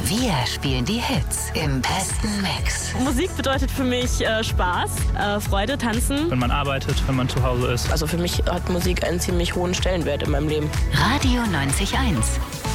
Wir spielen die Hits im besten Mix. Musik bedeutet für mich Spaß, Freude, Tanzen. Wenn man arbeitet, wenn man zu Hause ist. Also für mich hat Musik einen ziemlich hohen Stellenwert in meinem Leben. Radio 90.1.